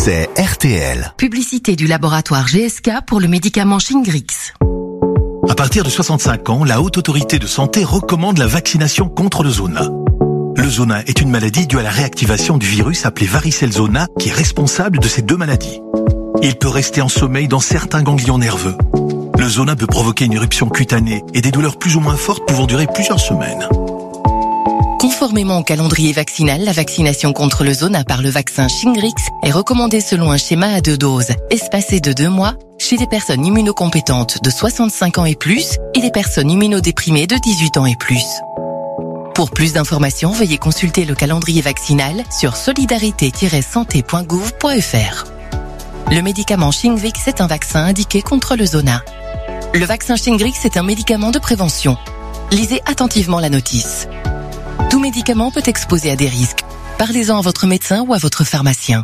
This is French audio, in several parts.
c'est RTL. Publicité du laboratoire GSK pour le médicament Shingrix. À partir de 65 ans, la Haute Autorité de Santé recommande la vaccination contre le zona. Le zona est une maladie due à la réactivation du virus appelé varicelle zona qui est responsable de ces deux maladies. Il peut rester en sommeil dans certains ganglions nerveux. Le zona peut provoquer une éruption cutanée et des douleurs plus ou moins fortes pouvant durer plusieurs semaines. Conformément au calendrier vaccinal, la vaccination contre le zona par le vaccin Shingrix est recommandée selon un schéma à 2 doses, espacé de 2 mois, chez des personnes immunocompétentes de 65 ans et plus et des personnes immunodéprimées de 18 ans et plus. Pour plus d'informations, veuillez consulter le calendrier vaccinal sur solidarité-santé.gouv.fr. Le médicament Shingrix est un vaccin indiqué contre le zona. Le vaccin Shingrix est un médicament de prévention. Lisez attentivement la notice. Tout médicament peut exposer à des risques. Parlez-en à votre médecin ou à votre pharmacien.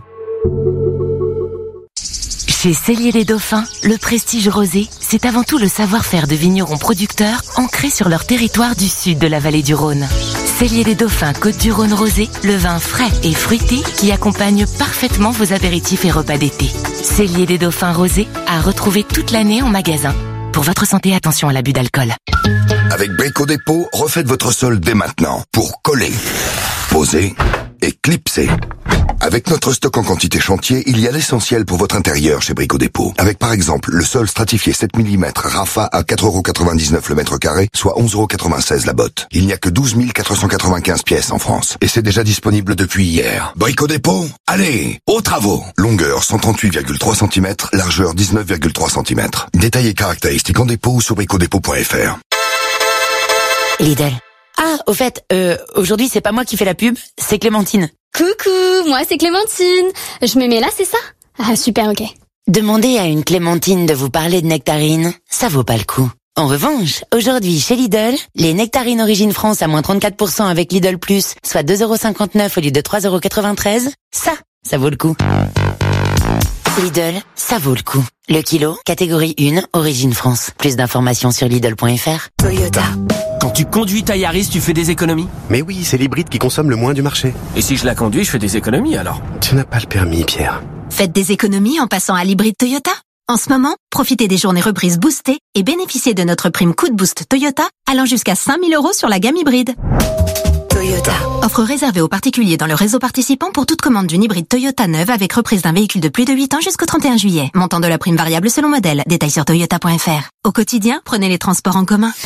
Chez Cellier les Dauphins, le prestige rosé, c'est avant tout le savoir-faire de vignerons producteurs ancrés sur leur territoire du sud de la vallée du Rhône. Cellier les Dauphins Côte-du-Rhône rosé, le vin frais et fruité qui accompagne parfaitement vos apéritifs et repas d'été. Cellier les Dauphins rosé à retrouver toute l'année en magasin. Pour votre santé, attention à l'abus d'alcool. Avec Brico Dépôt, refaites votre sol dès maintenant pour coller, poser et clipser. Avec notre stock en quantité chantier, il y a l'essentiel pour votre intérieur chez Brico Dépôt. Avec par exemple le sol stratifié 7 mm Rafa à 4,99€ le mètre carré, soit 11,96€ la botte. Il n'y a que 12 495 pièces en France. Et c'est déjà disponible depuis hier. Brico Dépôt, allez, aux travaux. Longueur 138,3 cm, largeur 19,3 cm. Détails et caractéristiques en dépôt ou sur bricodépôt.fr. Lidl. Ah, au fait, aujourd'hui c'est pas moi qui fais la pub, c'est Clémentine. Coucou, moi c'est Clémentine. Je me mets là, c'est ça? Ah super, ok. Demandez à une Clémentine de vous parler de nectarines, ça vaut pas le coup. En revanche, aujourd'hui chez Lidl, les nectarines Origine France à moins 34% avec Lidl Plus, soit 2,59€ au lieu de 3,93€, ça vaut le coup. Lidl, ça vaut le coup. Le kilo, catégorie 1, Origine France. Plus d'informations sur Lidl.fr. Toyota. Quand tu conduis ta Yaris, tu fais des économies? Mais oui, c'est l'hybride qui consomme le moins du marché. Et si je la conduis, je fais des économies alors? Tu n'as pas le permis, Pierre. Faites des économies en passant à l'hybride Toyota. En ce moment, profitez des journées reprises boostées et bénéficiez de notre prime coup de boost Toyota allant jusqu'à 5 000 € sur la gamme hybride. Toyota. Offre réservée aux particuliers dans le réseau participant pour toute commande d'une hybride Toyota neuve avec reprise d'un véhicule de plus de 8 ans jusqu'au 31 juillet. Montant de la prime variable selon modèle. Détails sur toyota.fr. Au quotidien, prenez les transports en commun.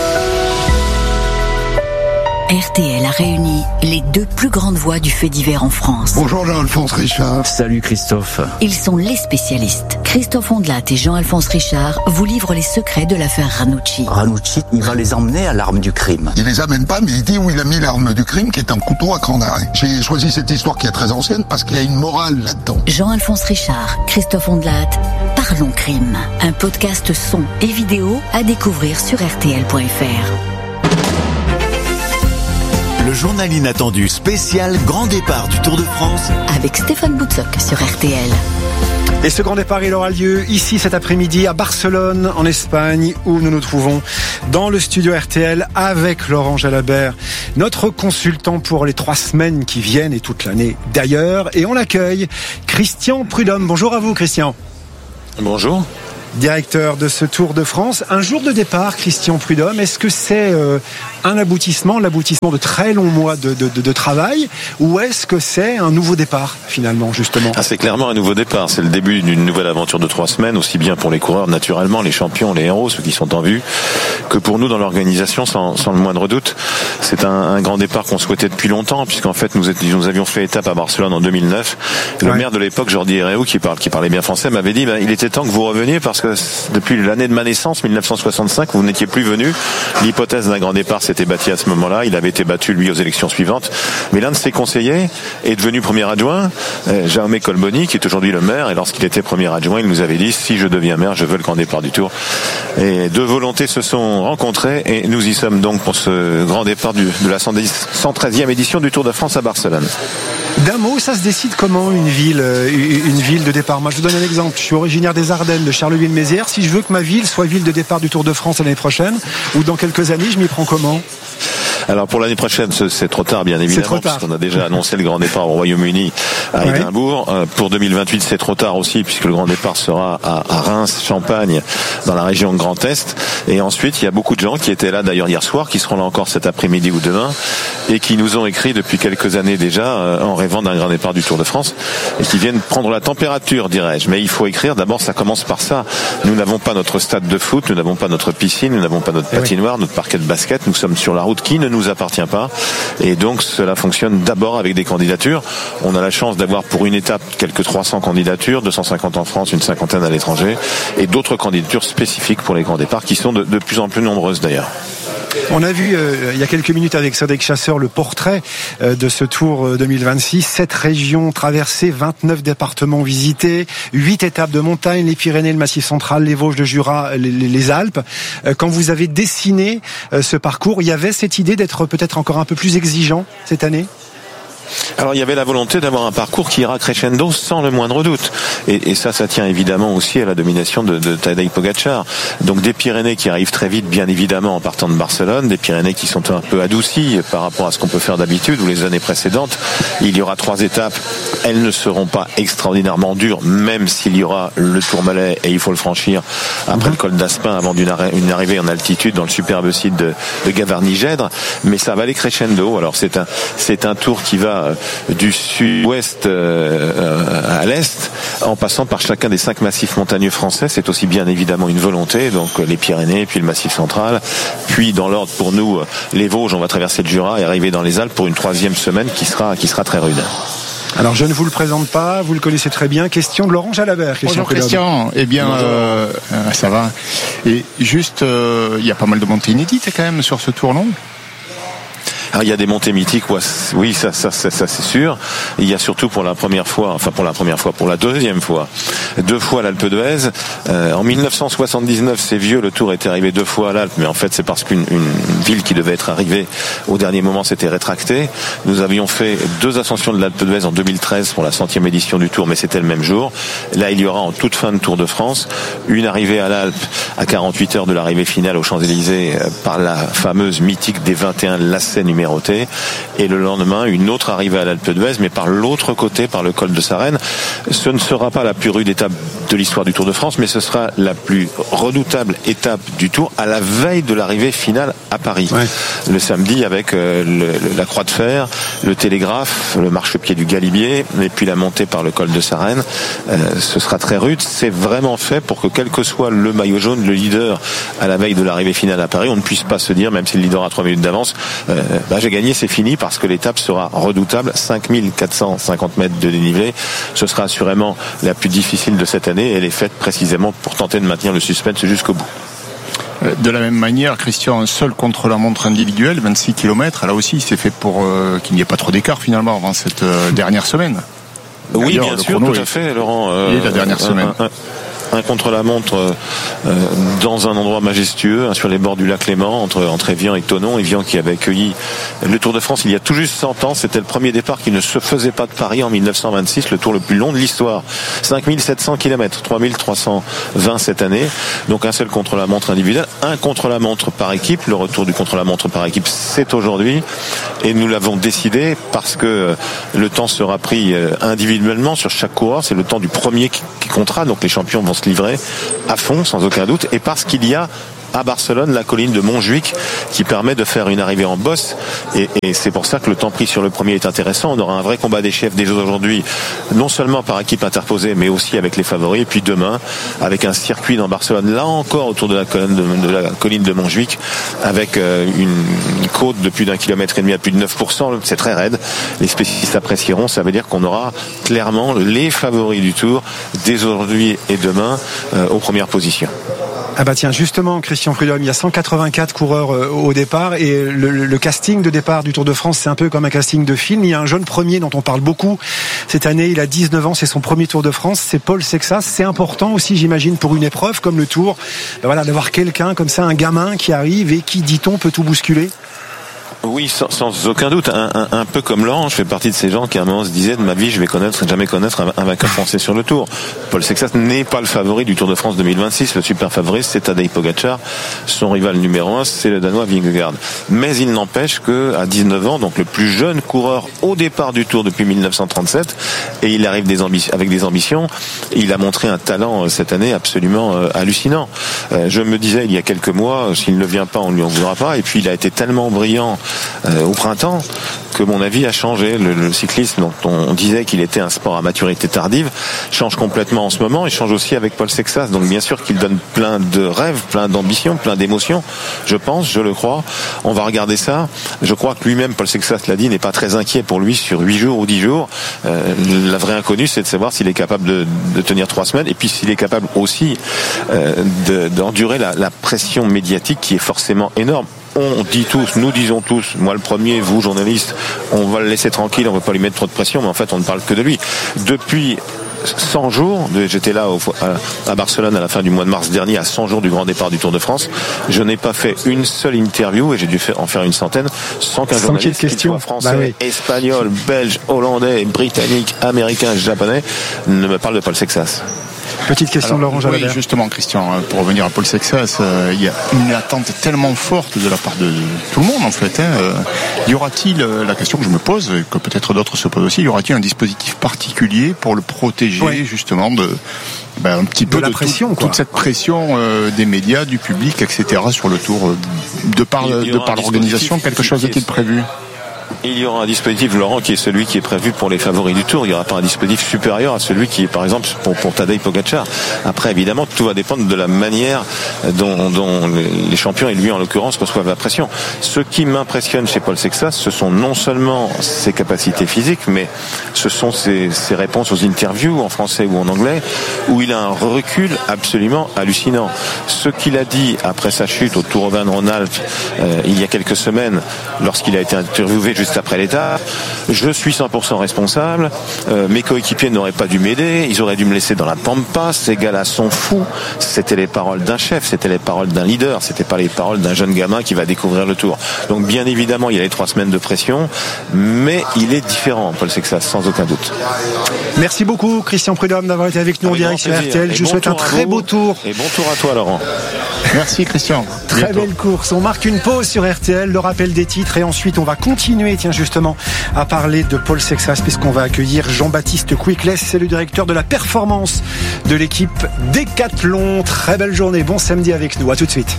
RTL a réuni les 2 plus grandes voix du fait divers en France. Bonjour Jean-Alphonse Richard. Salut Christophe. Ils sont les spécialistes. Christophe Ondelat et Jean-Alphonse Richard vous livrent les secrets de l'affaire Ranucci. Ranucci, il va les emmener à l'arme du crime. Il les amène pas, mais il dit où il a mis l'arme du crime, qui est un couteau à cran d'arrêt. J'ai choisi cette histoire qui est très ancienne parce qu'il y a une morale là-dedans. Jean-Alphonse Richard, Christophe Ondelat, Parlons crime. Un podcast son et vidéo à découvrir sur rtl.fr. Le journal inattendu spécial grand départ du Tour de France avec Stéphane Boutsock sur RTL. Et ce grand départ, il aura lieu ici cet après-midi à Barcelone, en Espagne, où nous nous trouvons dans le studio RTL avec Laurent Jalabert, notre consultant pour les 3 semaines qui viennent et toute l'année d'ailleurs. Et on l'accueille, Christian Prudhomme. Bonjour à vous, Christian. Bonjour. Directeur de ce Tour de France. Un jour de départ, Christian Prudhomme, est-ce que c'est l'aboutissement de très longs mois de travail, ou est-ce que c'est un nouveau départ finalement, justement? C'est clairement un nouveau départ, c'est le début d'une nouvelle aventure de 3 semaines, aussi bien pour les coureurs naturellement, les champions, les héros, ceux qui sont en vue, que pour nous dans l'organisation sans le moindre doute. C'est un grand départ qu'on souhaitait depuis longtemps, puisqu'en fait nous avions fait étape à Barcelone en 2009. Le maire de l'époque, Jordi Herrero, qui parlait bien français, m'avait dit il était temps que vous reveniez parce que depuis l'année de ma naissance, 1965, vous n'étiez plus venu. L'hypothèse d'un grand départ s'était bâtie à ce moment-là. Il avait été battu, lui, aux élections suivantes. Mais l'un de ses conseillers est devenu premier adjoint, Jaume Colboni, qui est aujourd'hui le maire. Et lorsqu'il était premier adjoint, il nous avait dit, si je deviens maire, je veux le grand départ du Tour. Et 2 volontés se sont rencontrées et nous y sommes donc pour ce grand départ de la 113e édition du Tour de France à Barcelone. D'un mot, ça se décide comment une ville de départ? Moi, je vous donne un exemple. Je suis originaire des Ardennes, de Charleville-Mézières. Si je veux que ma ville soit ville de départ du Tour de France l'année prochaine, ou dans quelques années, je m'y prends comment? Alors pour l'année prochaine, c'est trop tard, bien évidemment, parce qu'on a déjà annoncé le grand départ au Royaume-Uni à Édimbourg. Pour 2028, c'est trop tard aussi, puisque le grand départ sera à Reims, Champagne, dans la région de Grand Est. Et ensuite, il y a beaucoup de gens qui étaient là d'ailleurs hier soir, qui seront là encore cet après-midi ou demain, et qui nous ont écrit depuis quelques années déjà, en rêvant d'un grand départ du Tour de France, et qui viennent prendre la température, dirais-je. Mais il faut écrire, d'abord ça commence par ça. Nous n'avons pas notre stade de foot, nous n'avons pas notre piscine, nous n'avons pas notre patinoire, notre parquet de basket, nous sommes sur la route qui ne nous appartient pas, et donc cela fonctionne d'abord avec des candidatures. On a la chance d'avoir pour une étape quelques 300 candidatures, 250 en France, une cinquantaine à l'étranger, et d'autres candidatures spécifiques pour les grands départs qui sont de plus en plus nombreuses d'ailleurs. On a vu il y a quelques minutes avec Cédric Chasseur le portrait de ce Tour 2026. 7 régions traversées, 29 départements visités, 8 étapes de montagne, les Pyrénées, le Massif central, les Vosges, le Jura, les Alpes. Quand vous avez dessiné ce parcours, il y avait cette idée d'être peut-être encore un peu plus exigeant cette année ? Alors il y avait la volonté d'avoir un parcours qui ira crescendo sans le moindre doute, et ça tient évidemment aussi à la domination de Tadej Pogačar. Donc des Pyrénées qui arrivent très vite, bien évidemment, en partant de Barcelone, des Pyrénées qui sont un peu adoucies par rapport à ce qu'on peut faire d'habitude ou les années précédentes. Il y aura 3 étapes, elles ne seront pas extraordinairement dures, même s'il y aura le Tourmalet et il faut le franchir après le col d'Aspin avant une arrivée en altitude dans le superbe site de Gavarnie-Gèdre, mais ça va aller crescendo. Alors c'est un tour qui va du sud-ouest à l'est, en passant par chacun des 5 massifs montagneux français. C'est aussi bien évidemment une volonté, donc les Pyrénées, puis le Massif central, puis dans l'ordre pour nous les Vosges. On va traverser le Jura et arriver dans les Alpes pour une 3e semaine qui sera très rude. Alors je ne vous le présente pas, vous le connaissez très bien. Question de Laurent Jalabert. Bonjour Christian. Eh bien, ça va. Et juste, il y a pas mal de montées inédites quand même sur ce tour long. Alors, il y a des montées mythiques, oui, ça c'est sûr. Il y a surtout pour la deuxième fois, 2 fois l'Alpe d'Huez. En 1979, c'est vieux, le Tour était arrivé 2 fois à l'Alpe, mais en fait c'est parce qu'une ville qui devait être arrivée au dernier moment s'était rétractée. Nous avions fait 2 ascensions de l'Alpe d'Huez en 2013 pour la 100e édition du Tour, mais c'était le même jour. Là, il y aura en toute fin de Tour de France une arrivée à l'Alpe à 48 heures de l'arrivée finale aux Champs-Élysées par la fameuse mythique des 21 lacets numérotée, et le lendemain une autre arrivée à l'Alpe d'Huez, mais par l'autre côté, par le col de Sarenne. Ce ne sera pas la plus rude étape de l'histoire du Tour de France, mais ce sera la plus redoutable étape du Tour à la veille de l'arrivée finale à Paris, le samedi, avec la Croix de Fer, le Télégraphe, le marchepied du Galibier, et puis la montée par le col de Sarenne. Ce sera très rude. C'est vraiment fait pour que, quel que soit le maillot jaune, le leader à la veille de l'arrivée finale à Paris, on ne puisse pas se dire, même si le leader a 3 minutes d'avance, j'ai gagné, c'est fini, parce que l'étape sera redoutable. 5450 mètres de dénivelé, ce sera assurément la plus difficile de cette année, et elle est faite précisément pour tenter de maintenir le suspense jusqu'au bout. De la même manière, Christian, un seul contre-la-montre individuel, 26 km, là aussi c'est fait pour qu'il n'y ait pas trop d'écart finalement avant cette dernière semaine. Oui, bien sûr, tout à fait, Laurent. La dernière semaine. Un contre-la-montre dans un endroit majestueux, sur les bords du lac Léman, entre Évian et Thonon. Évian qui avait accueilli le Tour de France il y a tout juste 100 ans. C'était le premier départ qui ne se faisait pas de Paris en 1926, le tour le plus long de l'histoire. 5700 km, 3320 cette année. Donc un seul contre-la-montre individuel, un contre-la-montre par équipe. Le retour du contre-la-montre par équipe, c'est aujourd'hui. Et nous l'avons décidé parce que le temps sera pris individuellement sur chaque coureur. C'est le temps du premier qui comptera. Donc les champions vont se livrer à fond, sans aucun doute, et parce qu'il y a à Barcelone la colline de Montjuic qui permet de faire une arrivée en bosse, et c'est pour ça que le temps pris sur le premier est intéressant. On aura un vrai combat des chefs déjà aujourd'hui, non seulement par équipe interposée, mais aussi avec les favoris, et puis demain avec un circuit dans Barcelone, là encore autour de la colline de Montjuic, avec une côte de plus d'1,5 km à plus de 9%. C'est très raide, les spécialistes apprécieront. Ça veut dire qu'on aura clairement les favoris du Tour dès aujourd'hui et demain aux premières positions. Ah bah tiens, justement, Christian Prudhomme, il y a 184 coureurs au départ, et le casting de départ du Tour de France, c'est un peu comme un casting de film. Il y a un jeune premier dont on parle beaucoup cette année, il a 19 ans, c'est son premier Tour de France, c'est Paul Sexas. C'est important aussi, j'imagine, pour une épreuve comme le Tour, d'avoir quelqu'un comme ça, un gamin qui arrive et qui, dit-on, peut tout bousculer. Oui, sans aucun doute. Un peu comme Laurent, je fais partie de ces gens qui à un moment se disaient de ma vie, je vais jamais connaître un vainqueur français sur le Tour. Paul Sexas n'est pas le favori du Tour de France 2026. Le super favori, c'est Tadej Pogačar. Son rival numéro 1, c'est le Danois Vingegaard. Mais il n'empêche que à 19 ans, donc le plus jeune coureur au départ du Tour depuis 1937, et il arrive avec des ambitions. Il a montré un talent cette année absolument hallucinant. Je me disais il y a quelques mois, s'il ne vient pas, on ne lui en voudra pas. Et puis il a été tellement brillant au printemps que mon avis a changé. Le cyclisme dont on disait qu'il était un sport à maturité tardive change complètement en ce moment. Il change aussi avec Paul Sexas. Donc bien sûr qu'il donne plein de rêves, plein d'ambitions, plein d'émotions. Je le crois. On va regarder ça. Je crois que lui-même, Paul Sexas l'a dit, n'est pas très inquiet pour lui sur 8 jours ou 10 jours. La vraie inconnue, c'est de savoir s'il est capable de tenir 3 semaines et puis s'il est capable aussi d'endurer la pression médiatique qui est forcément énorme. On dit tous, nous disons tous, moi le premier, vous journalistes, on va le laisser tranquille, on ne va pas lui mettre trop de pression, mais en fait on ne parle que de lui. Depuis 100 jours, j'étais là à Barcelone à la fin du mois de mars dernier, à 100 jours du grand départ du Tour de France, je n'ai pas fait une seule interview, et j'ai dû en faire une centaine, sans qu'un journaliste, qu'il soit français, espagnol, belge, hollandais, britannique, américain, japonais, ne me parle de Paul Sexas. Petite question de Laurent Jalabert. Oui, justement, Christian, pour revenir à Paul Sexas, il y a une attente tellement forte de la part de tout le monde, en fait. Y aura-t-il, la question que je me pose, et que peut-être d'autres se posent aussi, y aura-t-il un dispositif particulier pour le protéger, justement, un petit peu de la pression, toute cette pression des médias, du public, etc. sur le Tour, de par l'organisation, quelque chose est-il prévu? Il y aura un dispositif, Laurent, qui est celui qui est prévu pour les favoris du Tour. Il n'y aura pas un dispositif supérieur à celui qui est, par exemple, pour Tadej Pogačar. Après, évidemment, tout va dépendre de la manière dont les champions, et lui en l'occurrence, reçoivent la pression. Ce qui m'impressionne chez Paul Sexas, ce sont non seulement ses capacités physiques, mais ce sont ses réponses aux interviews, en français ou en anglais, où il a un recul absolument hallucinant. Ce qu'il a dit après sa chute au Tour Van Ronalp, il y a quelques semaines, lorsqu'il a été interviewé juste après l'étape, je suis 100% responsable, mes coéquipiers n'auraient pas dû m'aider, ils auraient dû me laisser dans la pampa, ces gars-là sont fous. C'était les paroles d'un chef, c'était les paroles d'un leader, c'était pas les paroles d'un jeune gamin qui va découvrir le Tour. Donc bien évidemment, il y a les 3 semaines de pression, mais il est différent, Paul Sexas, sans aucun doute. Merci beaucoup, Christian Prudhomme, d'avoir été avec nous en direct sur RTL. Je vous souhaite un très beau tour. Et bon tour à toi, Laurent. Merci, Christian. Très belle course. On marque une pause sur RTL, le rappel des titres, et ensuite on va continuer, justement, à parler de Paul Sexas, puisqu'on va accueillir Jean-Baptiste Quickless, c'est le directeur de la performance de l'équipe Décathlon. Très belle journée, bon samedi avec nous. À tout de suite.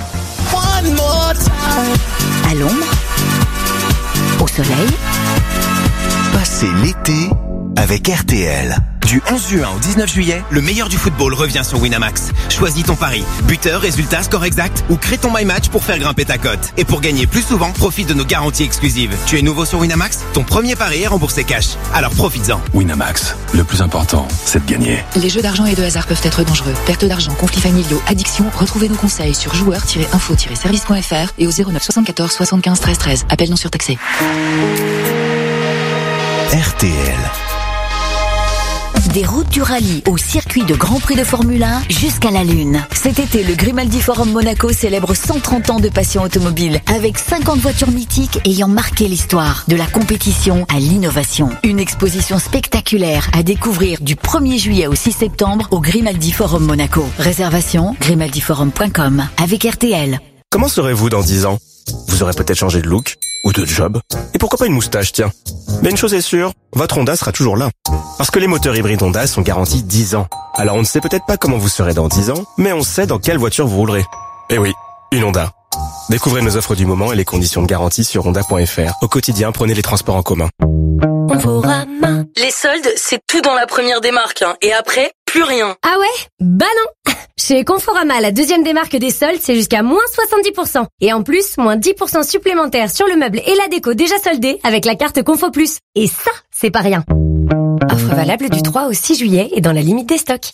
À l'ombre, au soleil, passez l'été avec RTL. Du 11 juin au 19 juillet, le meilleur du football revient sur Winamax. Choisis ton pari. Buteur, résultat, score exact ou crée ton My Match pour faire grimper ta cote. Et pour gagner plus souvent, profite de nos garanties exclusives. Tu es nouveau sur Winamax? Ton premier pari est remboursé cash. Alors profites-en. Winamax, le plus important, c'est de gagner. Les jeux d'argent et de hasard peuvent être dangereux. Perte d'argent, conflits familiaux, addiction. Retrouvez nos conseils sur joueurs-info-service.fr et au 09 74 75 13 13. Appel non surtaxé. RTL. Des routes du rallye au circuit de Grand Prix de Formule 1 jusqu'à la Lune. Cet été, le Grimaldi Forum Monaco célèbre 130 ans de passion automobile avec 50 voitures mythiques ayant marqué l'histoire, de la compétition à l'innovation. Une exposition spectaculaire à découvrir du 1er juillet au 6 septembre au Grimaldi Forum Monaco. Réservation grimaldiforum.com avec RTL. Comment serez-vous dans 10 ans? Vous aurez peut-être changé de look ou de job. Et pourquoi pas une moustache, tiens? Mais une chose est sûre, votre Honda sera toujours là. Parce que les moteurs hybrides Honda sont garantis 10 ans. Alors on ne sait peut-être pas comment vous serez dans 10 ans, mais on sait dans quelle voiture vous roulerez. Eh oui, une Honda. Découvrez nos offres du moment et les conditions de garantie sur honda.fr. Au quotidien, prenez les transports en commun. Conforama. Les soldes, c'est tout dans la première démarque, hein. Et après, plus rien. Ah ouais? Bah non. Chez Conforama, la deuxième démarque des soldes, c'est jusqu'à moins 70%. Et en plus, moins 10% supplémentaires sur le meuble et la déco déjà soldés avec la carte Confo Plus. Et ça, c'est pas rien. Offre valable du 3 au 6 juillet et dans la limite des stocks.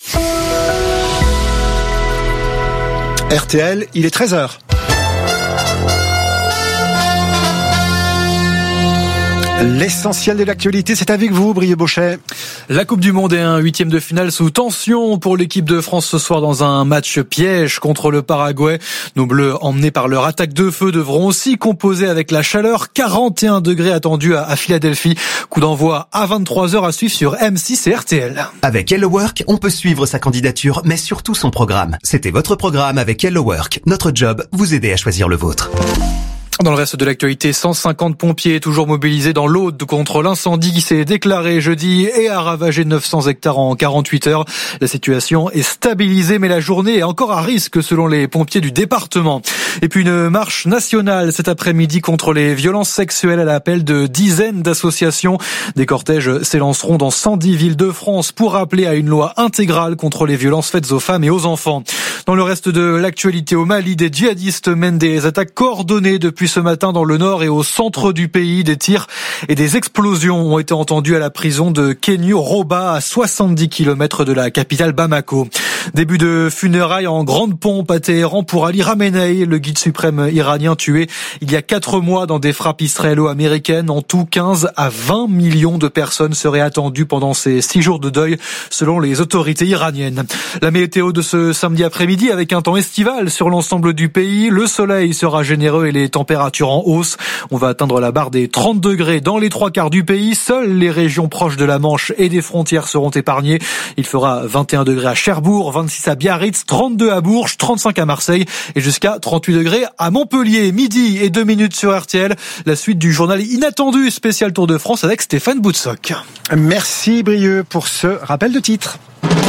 RTL, il est 13h. L'essentiel de l'actualité, c'est avec vous, Brieux Bochet. La Coupe du Monde est un 8e de finale sous tension pour l'équipe de France ce soir dans un match piège contre le Paraguay. Nos Bleus, emmenés par leur attaque de feu, devront aussi composer avec la chaleur. 41 degrés attendus à Philadelphie. Coup d'envoi à 23h à suivre sur M6 et RTL. Avec HelloWork, on peut suivre sa candidature, mais surtout son programme. C'était votre programme avec HelloWork. Notre job, vous aider à choisir le vôtre. Dans le reste de l'actualité, 150 pompiers toujours mobilisés dans l'Aude contre l'incendie qui s'est déclaré jeudi et a ravagé 900 hectares en 48 heures. La situation est stabilisée, mais la journée est encore à risque selon les pompiers du département. Et puis une marche nationale cet après-midi contre les violences sexuelles à l'appel de dizaines d'associations. Des cortèges s'élanceront dans 110 villes de France pour appeler à une loi intégrale contre les violences faites aux femmes et aux enfants. Dans le reste de l'actualité, au Mali, des djihadistes mènent des attaques coordonnées depuis ce matin dans le nord et au centre du pays. Des tirs et des explosions ont été entendus à la prison de Kenyu-Roba, à 70 km de la capitale Bamako. Début de funérailles en grande pompe à Téhéran pour Ali Khamenei, le guide suprême iranien tué il y a 4 mois dans des frappes israélo-américaines. En tout, 15 à 20 millions de personnes seraient attendues pendant ces 6 jours de deuil, selon les autorités iraniennes. La météo de ce samedi après-midi avec un temps estival sur l'ensemble du pays. Le soleil sera généreux et les températures en hausse. On va atteindre la barre des 30 degrés dans les 3/4 du pays. Seules les régions proches de la Manche et des frontières seront épargnées. Il fera 21 degrés à Cherbourg, 26 à Biarritz, 32 à Bourges, 35 à Marseille et jusqu'à 38 degrés à Montpellier. Midi et 2 minutes sur RTL. La suite du journal inattendu spécial Tour de France avec Stéphane Boutsock. Merci Brieux pour ce rappel de titre.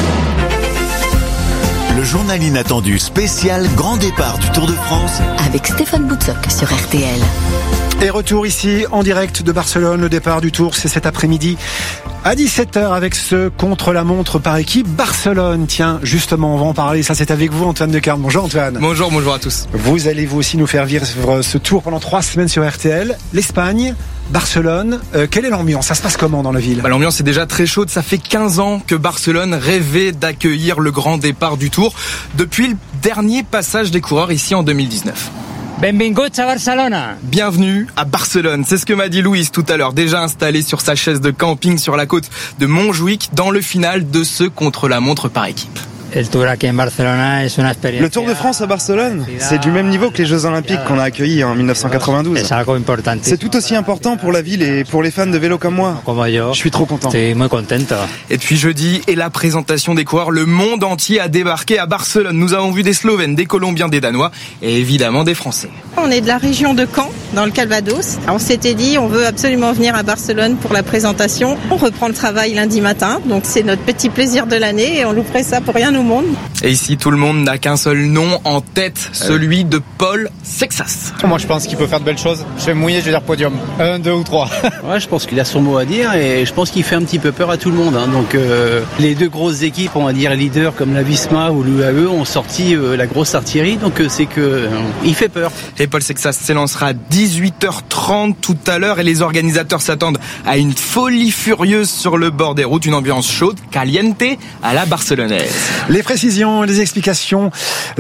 Le journal inattendu spécial grand départ du Tour de France avec Stéphane Boutsock sur RTL. Et retour ici en direct de Barcelone. Le départ du Tour, c'est cet après-midi à 17h avec ce contre-la-montre par équipe Barcelone. Tiens, justement, on va en parler. Ça, c'est avec vous, Antoine Decarne. Bonjour Antoine. Bonjour à tous. Vous allez vous aussi nous faire vivre ce tour pendant 3 semaines sur RTL. L'Espagne, Barcelone, quelle est l'ambiance? Ça se passe comment dans la ville? L'ambiance est déjà très chaude. Ça fait 15 ans que Barcelone rêvait d'accueillir le grand départ du Tour depuis le dernier passage des coureurs ici en 2019. Benvinguts a Barcelona. Bienvenue à Barcelone. C'est ce que m'a dit Louise tout à l'heure, déjà installé sur sa chaise de camping sur la côte de Montjuïc dans le final de ce contre-la-montre par équipe. Le Tour de France à Barcelone, c'est du même niveau que les Jeux Olympiques qu'on a accueillis en 1992. C'est tout aussi important pour la ville et pour les fans de vélo comme moi. Je suis trop content. Et puis jeudi, et la présentation des coureurs, le monde entier a débarqué à Barcelone. Nous avons vu des Slovènes, des Colombiens, des Danois et évidemment des Français. On est de la région de Caen, dans le Calvados. On s'était dit, on veut absolument venir à Barcelone pour la présentation. On reprend le travail lundi matin, donc c'est notre petit plaisir de l'année et on louperait ça pour rien au monde. Et ici, tout le monde n'a qu'un seul nom en tête, celui de Paul Sexas. Moi, je pense qu'il peut faire de belles choses. Je vais me mouiller, je vais dire podium. 1, 2 ou 3. Ouais, je pense qu'il a son mot à dire et je pense qu'il fait un petit peu peur à tout le monde. Donc, les 2 grosses équipes, on va dire leaders comme la Visma ou l'UAE, ont sorti la grosse artillerie. Donc, c'est que il fait peur. Et Paul Sexas s'élancera à 18h30 tout à l'heure et les organisateurs s'attendent à une folie furieuse sur le bord des routes, une ambiance chaude, caliente à la barcelonaise. Les précisions et les explications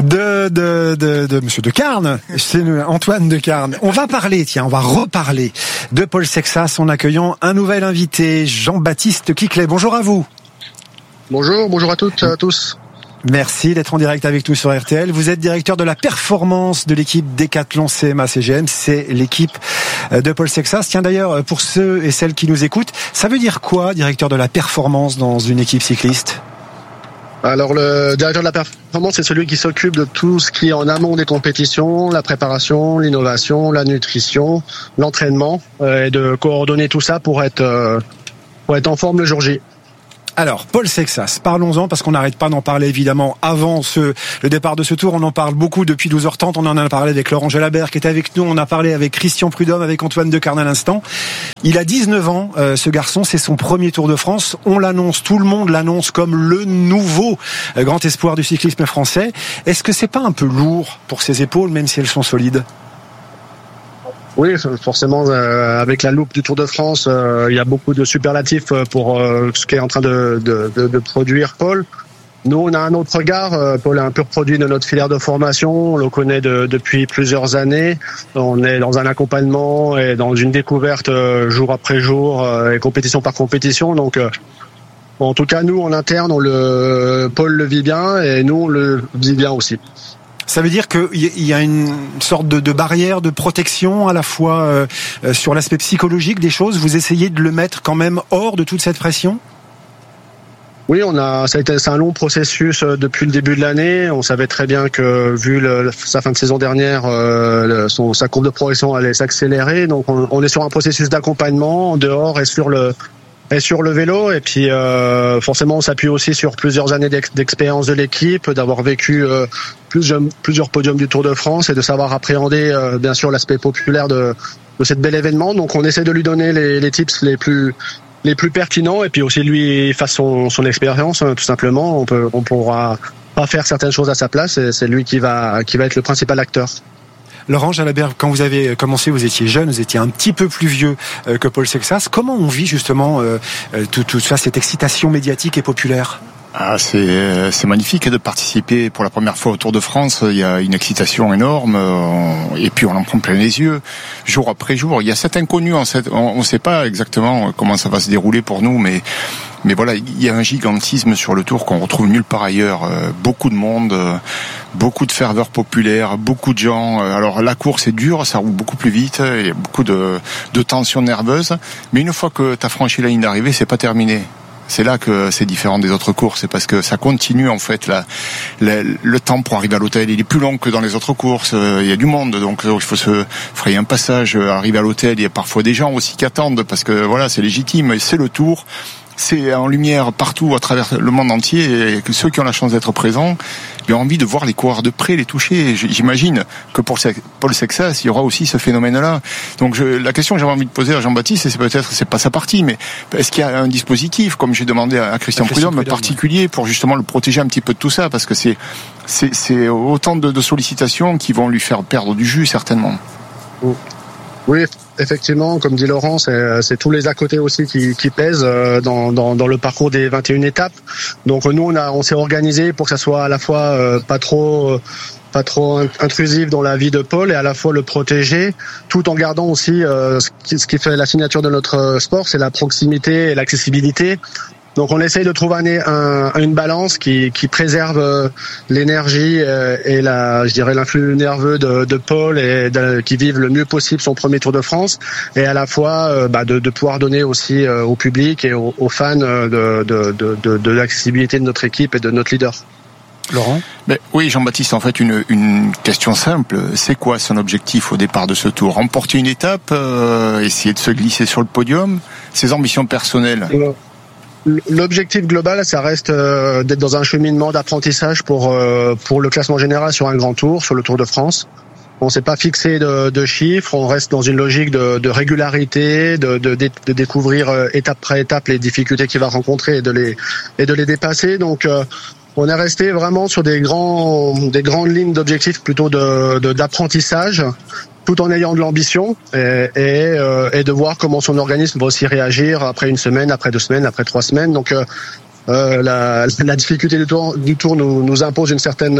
de Monsieur Decarne, c'est Antoine Decarne. On va reparler de Paul Sexas en accueillant un nouvel invité, Jean-Baptiste Quiclet. Bonjour à vous. Bonjour à toutes et à tous. Merci d'être en direct avec nous sur RTL. Vous êtes directeur de la performance de l'équipe Décathlon CMA-CGM. C'est l'équipe de Paul Sexas. Tiens, d'ailleurs, pour ceux et celles qui nous écoutent, ça veut dire quoi, directeur de la performance dans une équipe cycliste? Alors, le directeur de la performance, c'est celui qui s'occupe de tout ce qui est en amont des compétitions, la préparation, l'innovation, la nutrition, l'entraînement, et de coordonner tout ça pour être en forme le jour J. Alors, Paul Sexas, parlons-en parce qu'on n'arrête pas d'en parler évidemment avant le départ de ce tour. On en parle beaucoup depuis 12h30. On en a parlé avec Laurent Jalabert qui est avec nous. On a parlé avec Christian Prudhomme, avec Antoine Decarne à l'instant. Il a 19 ans, ce garçon. C'est son premier Tour de France. On l'annonce, tout le monde l'annonce comme le nouveau grand espoir du cyclisme français. Est-ce que c'est pas un peu lourd pour ses épaules, même si elles sont solides? Oui, forcément, avec la loupe du Tour de France, il y a beaucoup de superlatifs pour ce qu'est en train de produire Paul. Nous, on a un autre regard. Paul est un pur produit de notre filière de formation. On le connaît depuis plusieurs années. On est dans un accompagnement et dans une découverte jour après jour et compétition par compétition. Donc, en tout cas, nous, en interne, Paul le vit bien et nous, on le vit bien aussi. Ça veut dire qu'il y a une sorte de barrière de protection à la fois sur l'aspect psychologique des choses. Vous essayez de le mettre quand même hors de toute cette pression ? Oui, c'est un long processus depuis le début de l'année. On savait très bien que, vu sa fin de saison dernière, sa courbe de progression allait s'accélérer. Donc, on est sur un processus d'accompagnement en dehors et sur le vélo. Et puis, forcément, on s'appuie aussi sur plusieurs années d'expérience de l'équipe, d'avoir vécu plusieurs podiums du Tour de France et de savoir appréhender, bien sûr, l'aspect populaire de cet bel événement. Donc, on essaie de lui donner les tips les plus pertinents, et puis aussi lui fasse son expérience, tout simplement. On pourra pas faire certaines choses à sa place, et c'est lui qui va être le principal acteur. Laurent Jalabert, quand vous avez commencé, vous étiez jeune, vous étiez un petit peu plus vieux que Paul Sexas. Comment on vit justement tout ça, cette excitation médiatique et populaire ? C'est magnifique de participer pour la première fois au Tour de France. Il y a une excitation énorme et puis on en prend plein les yeux jour après jour. Il y a cet inconnu, on ne sait pas exactement comment ça va se dérouler pour nous, mais voilà, il y a un gigantisme sur le Tour qu'on retrouve nulle part ailleurs. Beaucoup de monde, beaucoup de ferveur populaire, beaucoup de gens. Alors la course est dure, ça roule beaucoup plus vite, il y a beaucoup de tensions nerveuses, mais une fois que tu as franchi la ligne d'arrivée, c'est pas terminé. C'est là que c'est différent des autres courses, c'est parce que ça continue en fait. Le temps pour arriver à l'hôtel, il est plus long que dans les autres courses. Il y a du monde, donc il faut se frayer un passage, arriver à l'hôtel. Il y a parfois des gens aussi qui attendent parce que voilà, c'est légitime, c'est le Tour. C'est en lumière partout à travers le monde entier, et que ceux qui ont la chance d'être présents ont envie de voir les coureurs de près, les toucher. J'imagine que pour Paul Sexas, il y aura aussi ce phénomène-là. Donc la question que j'avais envie de poser à Jean-Baptiste, c'est pas sa partie, mais est-ce qu'il y a un dispositif, comme j'ai demandé à Christian Prudhomme, particulier pour justement le protéger un petit peu de tout ça, parce que c'est autant de sollicitations qui vont lui faire perdre du jus certainement. Oui, effectivement, comme dit Laurent, c'est tous les à côté aussi qui pèsent dans le parcours des 21 étapes. Donc nous, on s'est organisé pour que ça soit à la fois pas trop intrusif dans la vie de Paul et à la fois le protéger, tout en gardant aussi ce qui fait la signature de notre sport, c'est la proximité et l'accessibilité. Donc on essaye de trouver une balance qui préserve l'énergie et l'influx nerveux de Paul et qui vive le mieux possible son premier Tour de France, et à la fois de pouvoir donner aussi au public et aux fans de l'accessibilité de notre équipe et de notre leader. Laurent ? Oui, Jean-Baptiste, en fait, une question simple. C'est quoi son objectif au départ de ce Tour ? Remporter une étape, essayer de se glisser sur le podium, ses ambitions personnelles ? L'objectif global, ça reste d'être dans un cheminement d'apprentissage pour le classement général sur un grand tour, sur le Tour de France. On s'est pas fixé de chiffres, on reste dans une logique de régularité, de découvrir étape après étape les difficultés qu'il va rencontrer et de les dépasser. Donc on est resté vraiment sur des grandes lignes d'objectifs plutôt d'apprentissage, tout en ayant de l'ambition et de voir comment son organisme va aussi réagir après une semaine, après 2 semaines, après 3 semaines. Donc la difficulté du tour nous impose une certaine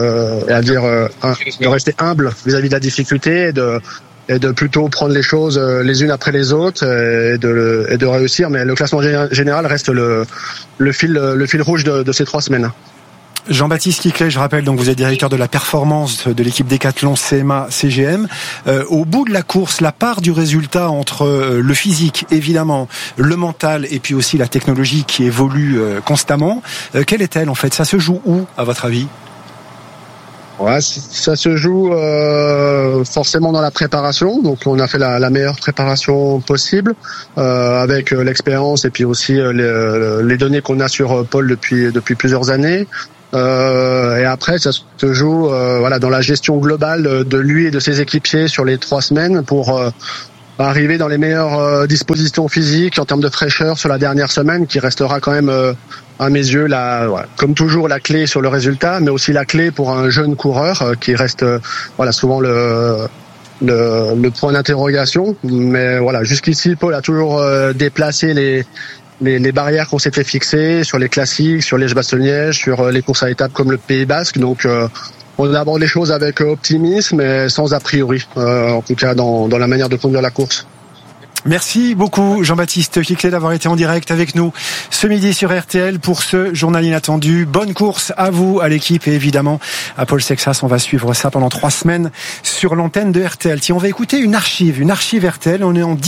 de rester humble vis-à-vis de la difficulté et de plutôt prendre les choses les unes après les autres et de réussir. Mais le classement général reste le fil rouge de ces 3 semaines. Jean-Baptiste Quiclet, je rappelle, donc vous êtes directeur de la performance de l'équipe Décathlon CMA CGM. Au bout de la course, la part du résultat entre le physique, évidemment, le mental et puis aussi la technologie qui évolue constamment, quelle est-elle en fait ? Ça se joue où, à votre avis ? Ouais, ça se joue forcément dans la préparation. Donc on a fait la meilleure préparation possible avec l'expérience et puis aussi les données qu'on a sur Paul depuis plusieurs années. Et après, ça se joue dans la gestion globale de lui et de ses équipiers sur les 3 semaines pour arriver dans les meilleures dispositions physiques en termes de fraîcheur sur la dernière semaine, qui restera quand même à mes yeux comme toujours la clé sur le résultat, mais aussi la clé pour un jeune coureur qui reste souvent le point d'interrogation. Mais voilà, jusqu'ici Paul a toujours déplacé les barrières qu'on s'était fixées sur les classiques, sur Liège-Bastogne-Liège, sur les courses à étapes comme le Pays Basque. Donc on aborde les choses avec optimisme et sans a priori, en tout cas dans la manière de conduire la course. Merci beaucoup Jean-Baptiste Ficlet d'avoir été en direct avec nous ce midi sur RTL pour ce journal inattendu. Bonne course à vous, à l'équipe et évidemment à Paul Sexas. On va suivre ça pendant 3 semaines sur l'antenne de RTL. Tiens, on va écouter une archive RTL. On est en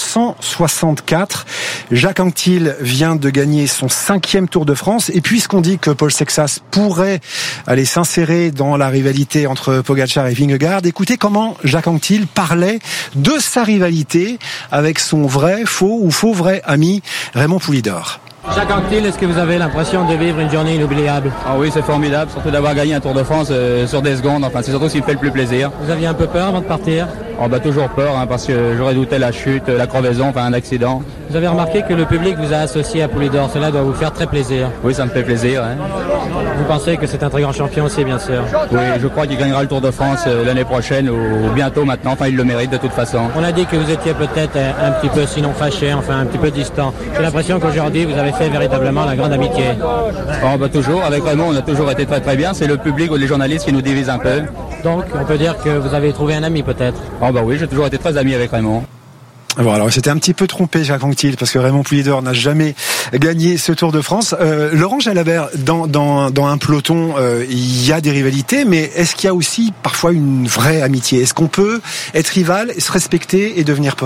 1964. Jacques Anquetil vient de gagner son 5e Tour de France. Et puisqu'on dit que Paul Sexas pourrait aller s'insérer dans la rivalité entre Pogačar et Vingegaard, écoutez comment Jacques Anquetil parlait de sa rivalité avec son vrai, faux ou faux vrai ami Raymond Poulidor. Jacques Anquetil, est-ce que vous avez l'impression de vivre une journée inoubliable ? Ah oui, c'est formidable, surtout d'avoir gagné un Tour de France sur des secondes. Enfin, c'est surtout ce qui me fait le plus plaisir. Vous aviez un peu peur avant de partir ? Oh, toujours peur, parce que j'aurais douté la chute, la crevaison, un accident. Vous avez remarqué que le public vous a associé à Poulidor. Cela doit vous faire très plaisir. Oui, ça me fait plaisir. Vous pensez que c'est un très grand champion aussi, bien sûr ? Oui, je crois qu'il gagnera le Tour de France l'année prochaine ou bientôt maintenant. Enfin, il le mérite de toute façon. On a dit que vous étiez peut-être un petit peu, sinon fâché, un petit peu distant. J'ai l'impression qu'aujourd'hui, vous avez fait véritablement la grande amitié. Toujours. Avec Raymond, on a toujours été très très bien. C'est le public ou les journalistes qui nous divisent un peu. Donc, on peut dire que vous avez trouvé un ami peut-être ? Oui, j'ai toujours été très ami avec Raymond. Bon, alors c'était un petit peu trompé Jacques Anquetil parce que Raymond Poulidor n'a jamais gagné ce Tour de France. Laurent Jalabert, dans un peloton, il y a des rivalités, mais est-ce qu'il y a aussi parfois une vraie amitié ? Est-ce qu'on peut être rival, se respecter et devenir pote ?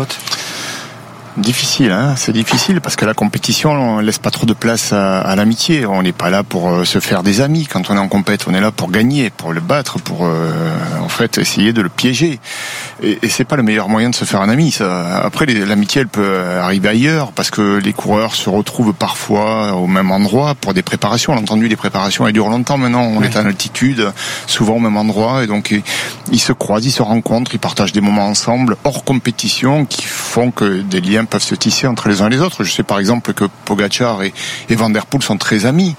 Difficile, c'est difficile parce que la compétition on laisse pas trop de place à l'amitié. On n'est pas là pour se faire des amis. Quand on est en compète, on est là pour gagner, pour le battre, pour en fait essayer de le piéger. Et c'est pas le meilleur moyen de se faire un ami. Ça. Après, l'amitié, elle peut arriver ailleurs parce que les coureurs se retrouvent parfois au même endroit pour des préparations. On a entendu, les préparations elles durent longtemps maintenant. On est en altitude, souvent au même endroit, et donc ils se croisent, ils se rencontrent, ils partagent des moments ensemble hors compétition qui font que des liens peuvent se tisser entre les uns et les autres. Je sais par exemple que Pogačar et Van der Poel sont très amis.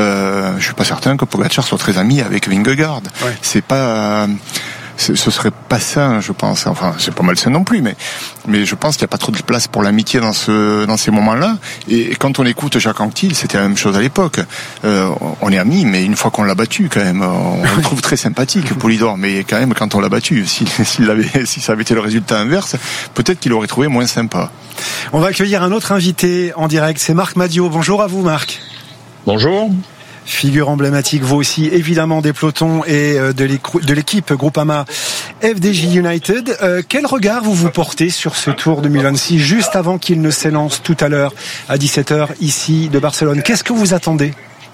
Je suis pas certain que Pogačar soit très ami avec Vingegaard. Ouais. C'est pas, ce serait pas sain, je pense. Enfin, c'est pas malsain non plus, mais je pense qu'il n'y a pas trop de place pour l'amitié dans ces moments-là. Et quand on écoute Jacques Anquetil, c'était la même chose à l'époque. On est amis, mais une fois qu'on l'a battu, quand même, on le trouve très sympathique, Poulidor. Mais quand même, quand on l'a battu, si ça avait été le résultat inverse, peut-être qu'il l'aurait trouvé moins sympa. On va accueillir un autre invité en direct, c'est Marc Madiot. Bonjour à vous, Marc. Bonjour. Figure emblématique, vous aussi, évidemment, des pelotons et de l'équipe Groupama FDJ United. Quel regard vous portez sur ce Tour 2026, juste avant qu'il ne s'élance tout à l'heure, à 17h, ici, de Barcelone ? Qu'est-ce que vous attendez ?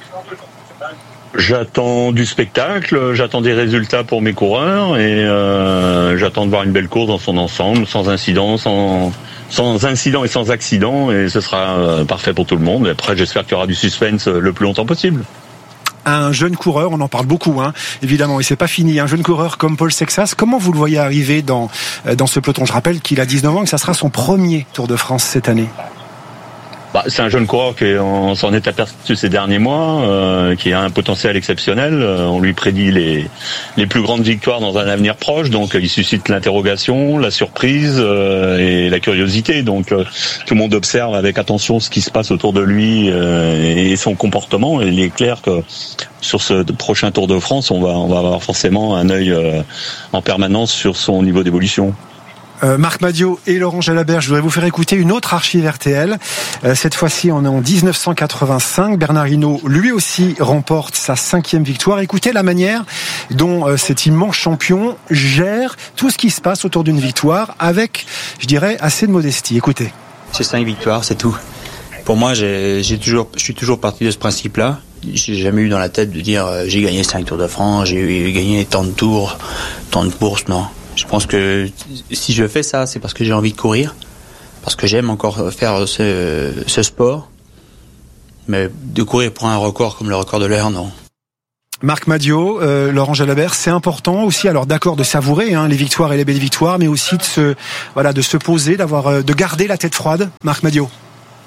J'attends du spectacle, j'attends des résultats pour mes coureurs et j'attends de voir une belle course dans son ensemble, sans incident, sans incident et sans accident, et ce sera parfait pour tout le monde. Et après, j'espère qu'il y aura du suspense le plus longtemps possible. Un jeune coureur, on en parle beaucoup, évidemment, et c'est pas fini. Un jeune coureur comme Paul Sexas, comment vous le voyez arriver dans ce peloton ? Je rappelle qu'il a 19 ans, que ça sera son premier Tour de France cette année. C'est un jeune coureur qui s'en est aperçu ces derniers mois, qui a un potentiel exceptionnel. On lui prédit les plus grandes victoires dans un avenir proche, donc il suscite l'interrogation, la surprise et la curiosité. Donc tout le monde observe avec attention ce qui se passe autour de lui et son comportement. Et il est clair que sur ce prochain Tour de France, on va avoir forcément un œil en permanence sur son niveau d'évolution. Marc Madiot et Laurent Jalabert, je voudrais vous faire écouter une autre archive RTL. Cette fois-ci, on est en 1985. Bernard Hinault, lui aussi, remporte sa 5e victoire. Écoutez la manière dont cet immense champion gère tout ce qui se passe autour d'une victoire avec, je dirais, assez de modestie. Écoutez. C'est 5 victoires, c'est tout. Pour moi, je suis toujours parti de ce principe-là. J'ai jamais eu dans la tête de dire j'ai gagné 5 Tours de France, j'ai gagné tant de tours, tant de courses, non. Je pense que si je fais ça, c'est parce que j'ai envie de courir, parce que j'aime encore faire ce sport. Mais de courir pour un record comme le record de l'heure, non. Marc Madiot, Laurent Jalabert, c'est important aussi, alors d'accord, de savourer les victoires et les belles victoires, mais aussi de se poser, de garder la tête froide. Marc Madiot.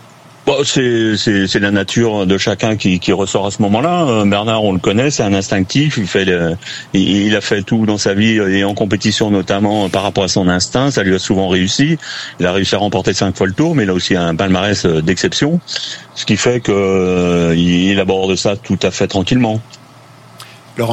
Bon, c'est la nature de chacun qui ressort à ce moment-là. Bernard, on le connaît, c'est un instinctif. Il a fait tout dans sa vie et en compétition notamment par rapport à son instinct. Ça lui a souvent réussi. Il a réussi à remporter 5 fois le Tour, mais il a aussi un palmarès d'exception, ce qui fait que il aborde ça tout à fait tranquillement. Laurent ?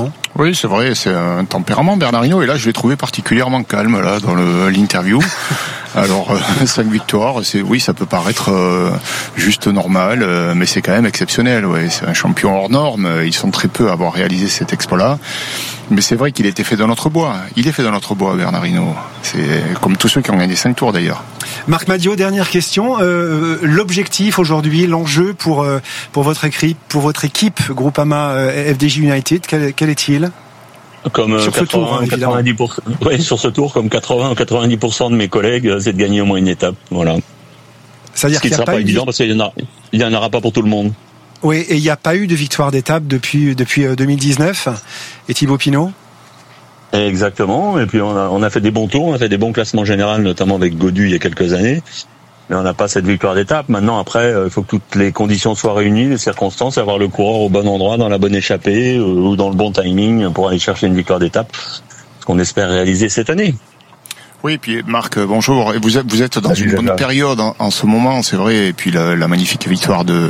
Oui, c'est vrai, c'est un tempérament, Bernard Hinault, et là je l'ai trouvé particulièrement calme là dans l'interview. Alors 5 victoires, oui, ça peut paraître juste normal, mais c'est quand même exceptionnel. Ouais, c'est un champion hors norme. Ils sont très peu à avoir réalisé cet exploit-là, mais c'est vrai qu'il était fait dans notre bois. Il est fait dans notre bois, Bernard Hinault. C'est comme tous ceux qui ont gagné 5 tours d'ailleurs. Marc Madiot, dernière question. L'objectif aujourd'hui, l'enjeu pour votre équipe Groupama FDJ United, quel est-il ? Comme sur 90%, oui, sur ce tour, comme 80-90% de mes collègues, c'est de gagner au moins une étape. Voilà. C'est-à-dire qu'il n'y a pas évident parce qu'il y en aura pas pour tout le monde. Oui, et il n'y a pas eu de victoire d'étape depuis 2019. Et Thibaut Pinot ? Exactement. Et puis on a fait des bons tours, on a fait des bons classements généraux, notamment avec Gaudu il y a quelques années. Mais on n'a pas cette victoire d'étape. Maintenant, après, il faut que toutes les conditions soient réunies, les circonstances, avoir le coureur au bon endroit, dans la bonne échappée ou dans le bon timing pour aller chercher une victoire d'étape, ce qu'on espère réaliser cette année. Oui, et puis Marc, bonjour. Et vous êtes dans une bonne période en ce moment, c'est vrai. Et puis la magnifique victoire de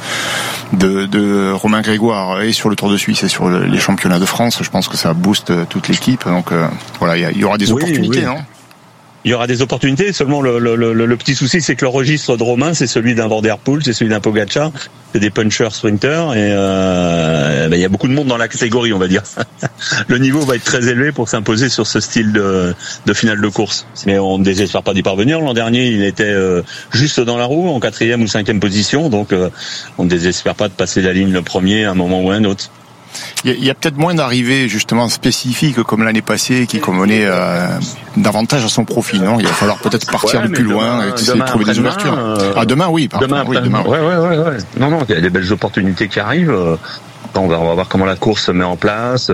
Romain Grégoire et sur le Tour de Suisse et sur les championnats de France, je pense que ça booste toute l'équipe. Donc voilà, il y aura des opportunités, non ? Il y aura des opportunités, seulement le petit souci, c'est que le registre de Romain, c'est celui d'un Van der Poel, c'est celui d'un Pogacar, c'est des punchers sprinters, et il y a beaucoup de monde dans la catégorie, on va dire. Le niveau va être très élevé pour s'imposer sur ce style de finale de course. Mais on ne désespère pas d'y parvenir. L'an dernier, il était juste dans la roue, en 4e ou 5e position, donc on ne désespère pas de passer la ligne le premier à un moment ou à un autre. Il y a peut-être moins d'arrivées justement spécifiques comme l'année passée qui convenaient davantage à son profil, non ? Il va falloir peut-être partir de plus loin et essayer de trouver des ouvertures. Demain, oui. Demain. Ouais. Non, il y a des belles opportunités qui arrivent. On va voir comment la course se met en place.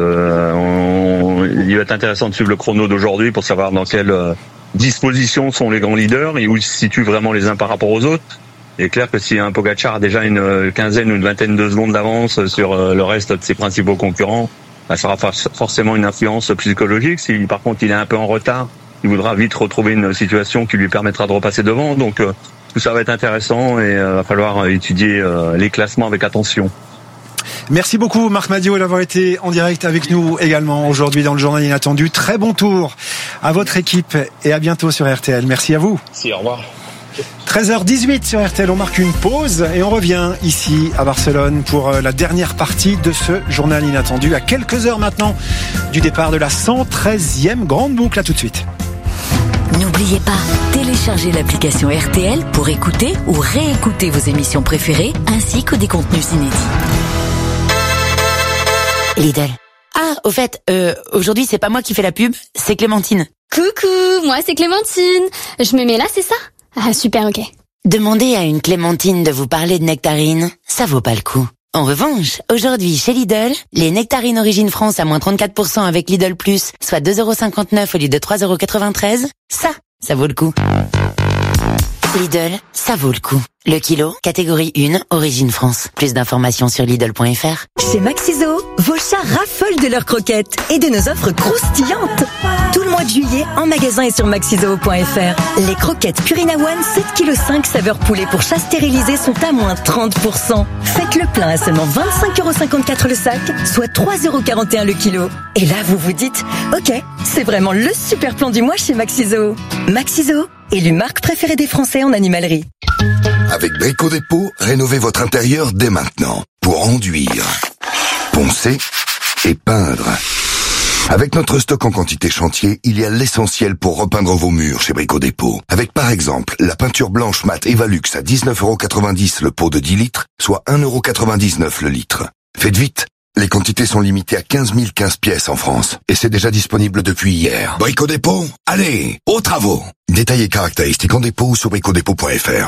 Il va être intéressant de suivre le chrono d'aujourd'hui pour savoir dans quelle disposition sont les grands leaders et où ils se situent vraiment les uns par rapport aux autres. Il est clair que si un Pogacar a déjà une quinzaine ou une vingtaine de secondes d'avance sur le reste de ses principaux concurrents, ça aura forcément une influence psychologique. Si par contre il est un peu en retard, il voudra vite retrouver une situation qui lui permettra de repasser devant. Donc tout ça va être intéressant et va falloir étudier les classements avec attention. Merci beaucoup Marc Madiot d'avoir été en direct avec nous également aujourd'hui dans le journal inattendu. Très bon tour à votre équipe et à bientôt sur RTL. Merci à vous. Merci, au revoir. 13h18 sur RTL, on marque une pause et on revient ici à Barcelone pour la dernière partie de ce journal inattendu à quelques heures maintenant du départ de la 113e grande boucle. À tout de suite. N'oubliez pas, téléchargez l'application RTL pour écouter ou réécouter vos émissions préférées ainsi que des contenus inédits. Lidl. Ah, au fait, aujourd'hui c'est pas moi qui fais la pub, c'est Clémentine. Coucou, moi c'est Clémentine. Je me mets là, c'est ça ? Ah super, ok. Demandez à une Clémentine de vous parler de nectarines, ça vaut pas le coup. En revanche, aujourd'hui chez Lidl, les nectarines Origine France à moins 34% avec Lidl Plus, soit 2,59€ au lieu de 3,93€, ça vaut le coup. Lidl, ça vaut le coup. Le kilo, catégorie 1, Origine France. Plus d'informations sur Lidl.fr. Chez Maxiso, vos chats raffolent de leurs croquettes et de nos offres croustillantes. Tout le mois de juillet, en magasin et sur maxiso.fr. Les croquettes Purina One 7,5 kg saveur poulet pour chat stérilisé sont à moins 30%. Faites le plein à seulement 25,54€ le sac, soit 3,41€ le kilo. Et là, vous vous dites, ok, c'est vraiment le super plan du mois chez Maxiso. Maxiso, élu marque préférée des Français en animalerie. Avec Brico Dépôt, rénovez votre intérieur dès maintenant pour enduire, poncer et peindre. Avec notre stock en quantité chantier, il y a l'essentiel pour repeindre vos murs chez Brico Dépôt. Avec par exemple la peinture blanche mat Evalux à 19,90€ le pot de 10 litres, soit 1,99€ le litre. Faites vite, les quantités sont limitées à 15 015 pièces en France et c'est déjà disponible depuis hier. Brico Dépôt, allez, aux travaux. Détails et caractéristiques en dépôt ou sur bricodépôt.fr.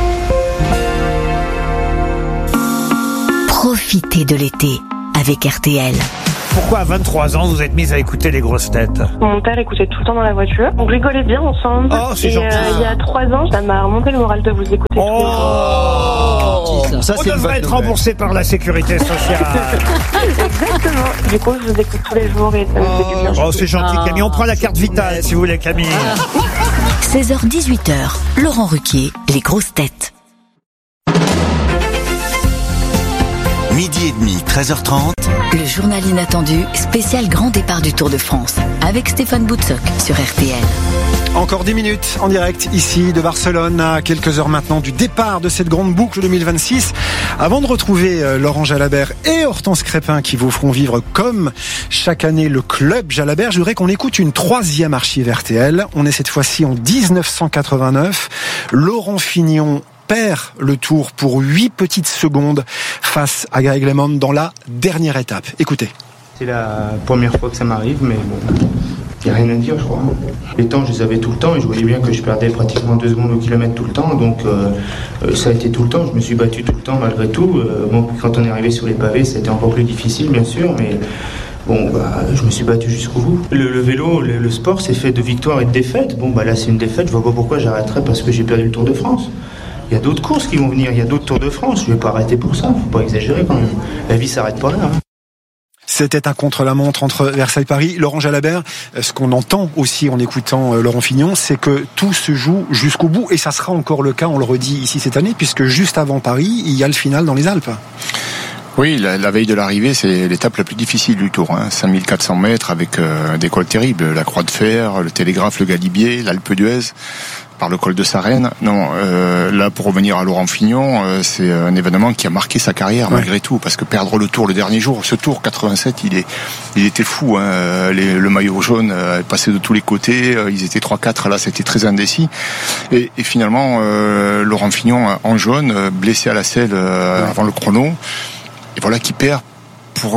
Profitez de l'été avec RTL. Pourquoi à 23 ans vous êtes mise à écouter les grosses têtes ? Mon père écoutait tout le temps dans la voiture. On rigolait bien ensemble. Oh, c'est gentil. Il y a 3 ans, ça m'a remonté le moral de vous écouter. Oh, gentil, ça. On devrait être remboursé par la sécurité sociale. Exactement. Du coup, je vous écoute tous les jours et ça me fait du bien. Oh, c'est gentil, Camille. On prend la carte vitale, si vous voulez, Camille. 16h-18h, Laurent Ruquier, les grosses têtes. Midi et demi, 13h30. Le journal inattendu, spécial grand départ du Tour de France, avec Stéphane Boutsock sur RTL. Encore 10 minutes en direct ici de Barcelone, à quelques heures maintenant du départ de cette grande boucle 2026. Avant de retrouver Laurent Jalabert et Hortense Crépin qui vous feront vivre comme chaque année le club Jalabert, je voudrais qu'on écoute une troisième archive RTL. On est cette fois-ci en 1989. Laurent Fignon perd le Tour pour 8 petites secondes face à Greg LeMond dans la dernière étape. Écoutez. C'est la première fois que ça m'arrive, mais bon, il n'y a rien à dire, je crois. Les temps, je les avais tout le temps et je voyais bien que je perdais pratiquement 2 secondes au kilomètre tout le temps, donc ça a été tout le temps. Je me suis battu tout le temps malgré tout. Bon, quand on est arrivé sur les pavés, c'était encore plus difficile, bien sûr, mais bon, je me suis battu jusqu'au bout. Le vélo, le sport, c'est fait de victoires et de défaites. Bon, là, c'est une défaite. Je vois pas pourquoi j'arrêterais parce que j'ai perdu le Tour de France. Il y a d'autres courses qui vont venir, il y a d'autres Tours de France. Je vais pas arrêter pour ça. Faut pas exagérer quand même. La vie s'arrête pas là. C'était un contre-la-montre entre Versailles-Paris. Laurent Jalabert, ce qu'on entend aussi en écoutant Laurent Fignon, c'est que tout se joue jusqu'au bout. Et ça sera encore le cas, on le redit ici cette année, puisque juste avant Paris, il y a le final dans les Alpes. Oui, la veille de l'arrivée, c'est l'étape la plus difficile du Tour. 5400 mètres avec des cols terribles. La Croix de Fer, le Télégraphe, le Galibier, l'Alpe d'Huez, par le col de Sarenne. Non, là, pour revenir à Laurent Fignon, c'est un événement qui a marqué sa carrière malgré tout, parce que perdre le Tour le dernier jour, ce Tour 87, il était fou. Le maillot jaune passait de tous les côtés, ils étaient 3-4, là c'était très indécis. Et finalement, Laurent Fignon en jaune, blessé à la selle avant le chrono, et voilà qui perd pour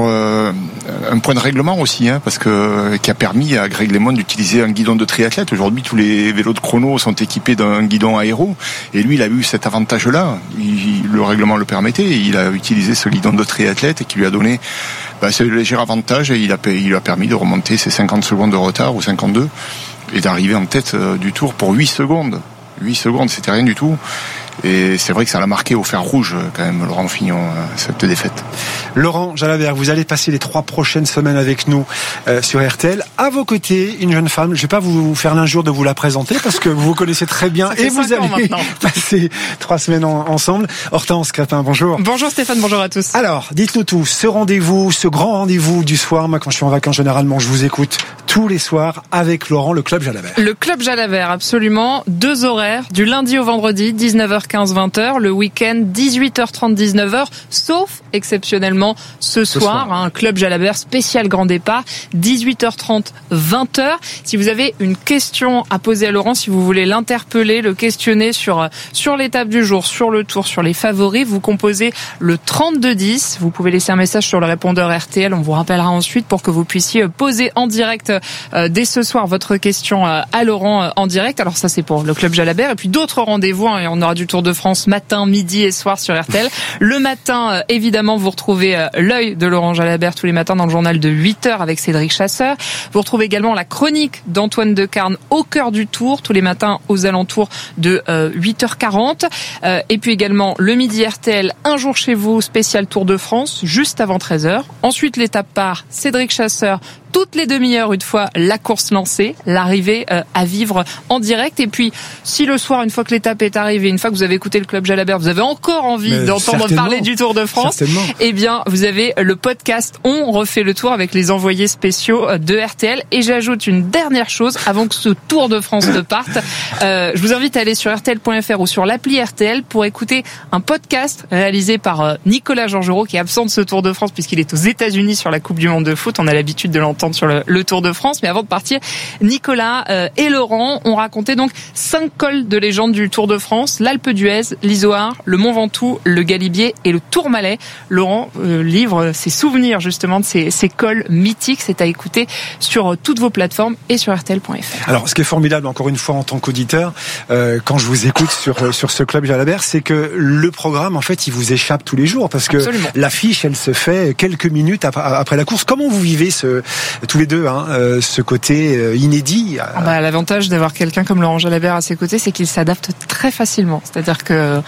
un point de règlement aussi, parce que qui a permis à Greg LeMond d'utiliser un guidon de triathlète. Aujourd'hui, tous les vélos de chrono sont équipés d'un guidon aéro, et lui, il a eu cet avantage-là. Le règlement le permettait, et il a utilisé ce guidon de triathlète et qui lui a donné ce léger avantage, et il lui a permis de remonter ses 50 secondes de retard, ou 52, et d'arriver en tête du Tour pour 8 secondes. 8 secondes, c'était rien du tout. Et c'est vrai que ça l'a marqué au fer rouge quand même, Laurent Fignon, cette défaite. Laurent Jalabert, vous allez passer les 3 prochaines semaines avec nous sur RTL. À vos côtés, une jeune femme. Je ne vais pas vous faire l'injure de vous la présenter parce que vous vous connaissez très bien et vous allez passer 3 semaines ensemble. Hortense Crépin, bonjour. Bonjour Stéphane, bonjour à tous. Alors, dites-nous tout. Ce rendez-vous, ce grand rendez-vous du soir, moi quand je suis en vacances généralement, je vous écoute tous les soirs avec Laurent, le Club Jalabert. Le Club Jalabert, absolument. 2 horaires, du lundi au vendredi, 19h15-20h, le week-end 18h30-19h, sauf exceptionnellement ce soir, un Club Jalabert spécial grand départ, 18h30-20h. Si vous avez une question à poser à Laurent, si vous voulez l'interpeller, le questionner sur l'étape du jour, sur le Tour, sur les favoris, vous composez le 3210. Vous pouvez laisser un message sur le répondeur RTL, on vous rappellera ensuite pour que vous puissiez poser en direct dès ce soir votre question à Laurent en direct. Alors ça c'est pour le Club Jalabert, et puis d'autres rendez-vous, et on aura du Tour de France matin, midi et soir sur RTL. Le matin, évidemment, vous retrouvez l'œil de Laurent Jalabert tous les matins dans le journal de 8h avec Cédric Chasseur. Vous retrouvez également la chronique d'Antoine Decarne au cœur du Tour tous les matins aux alentours de 8h40. Et puis également le midi RTL, un jour chez vous, spécial Tour de France, juste avant 13h. Ensuite l'étape par Cédric Chasseur, toutes les demi-heures, une fois la course lancée, l'arrivée à vivre en direct. Et puis, si le soir, une fois que l'étape est arrivée, une fois que vous avez écouté le Club Jalabert, vous avez encore envie d'entendre parler du Tour de France, eh bien, vous avez le podcast On refait le Tour avec les envoyés spéciaux de RTL. Et j'ajoute une dernière chose avant que ce Tour de France ne parte. Je vous invite à aller sur RTL.fr ou sur l'appli RTL pour écouter un podcast réalisé par Nicolas Georgerot, qui est absent de ce Tour de France puisqu'il est aux États-Unis sur la Coupe du Monde de foot. On a l'habitude de l'entendre sur le Tour de France. Mais avant de partir, Nicolas et Laurent ont raconté donc 5 cols de légende du Tour de France: l'Alpe d'Huez, l'Izoard, le Mont Ventoux, le Galibier et le Tourmalet. Laurent livre ses souvenirs justement de ces cols mythiques. C'est à écouter sur toutes vos plateformes et sur RTL.fr. Alors, ce qui est formidable, encore une fois, en tant qu'auditeur, quand je vous écoute sur ce Club Jalabert, c'est que le programme, en fait, il vous échappe tous les jours, parce que l'affiche, elle se fait quelques minutes après la course. Comment vous vivez tous les deux, ce côté inédit? L'avantage d'avoir quelqu'un comme Laurent Jalabert à ses côtés, c'est qu'il s'adapte très facilement. C'est-à-dire que